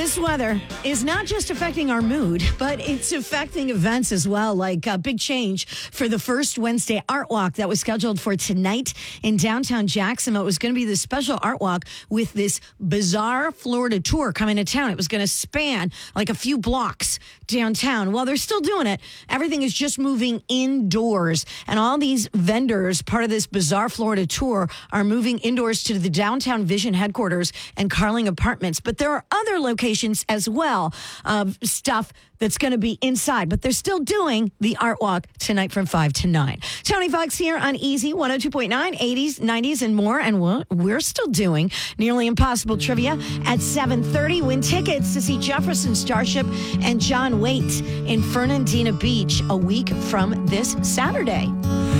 This weather is not just affecting our mood, but it's affecting events as well, like a big change for the first Wednesday Art Walk that was scheduled for tonight in downtown Jacksonville. It was going to be this special art walk with this bizarre Florida tour coming to town. It was going to span like a few blocks downtown. Well, they're still doing it. Everything is just moving indoors. And all these vendors, part of this bizarre Florida tour, are moving indoors to the Downtown Vision headquarters and Carling Apartments. But there are other locations as well of stuff that's going to be inside, but they're still doing the art walk tonight from 5 to 9. Tony Fox here on Easy 102.9, 80s, 90s, and more. And we're still doing Nearly Impossible Trivia at 7:30. Win tickets to see Jefferson Starship and John Waite in Fernandina Beach a week from this Saturday.